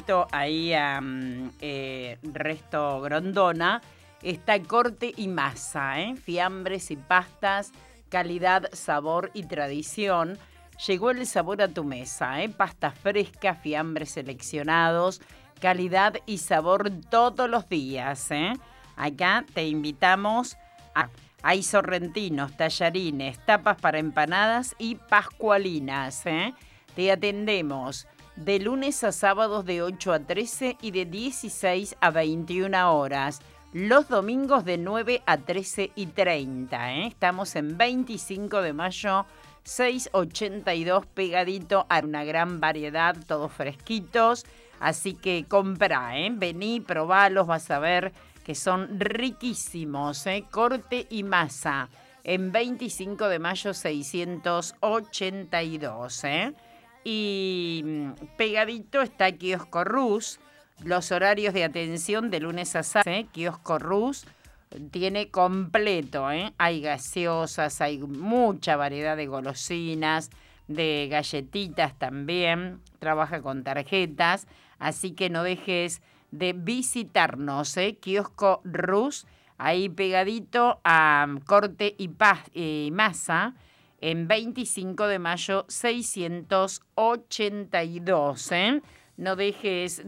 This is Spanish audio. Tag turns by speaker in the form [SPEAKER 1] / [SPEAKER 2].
[SPEAKER 1] pegadito ahí a Resto Grondona, está Corte y Masa, fiambres y pastas, calidad, sabor y tradición. Llegó el sabor a tu mesa, pastas frescas, fiambres seleccionados, calidad y sabor todos los días. Acá te invitamos a... Hay sorrentinos, tallarines, tapas para empanadas y pascualinas. Te atendemos de lunes a sábados de 8 a 13 y de 16 a 21 horas. Los domingos de 9 a 13 y 30. Estamos en 25 de mayo, 682, pegadito a una gran variedad, todos fresquitos. Así que comprá, vení, probalos, vas a ver que son riquísimos, Corte y Masa, en 25 de mayo 682, Y pegadito está Kiosco Rus, los horarios de atención de lunes a sábado, Kiosco Rus tiene completo, Hay gaseosas, hay mucha variedad de golosinas, de galletitas también, trabaja con tarjetas, así que no dejes de visitarnos, Kiosco Rus, ahí pegadito a Corte y Masa, en 25 de mayo 682, No dejes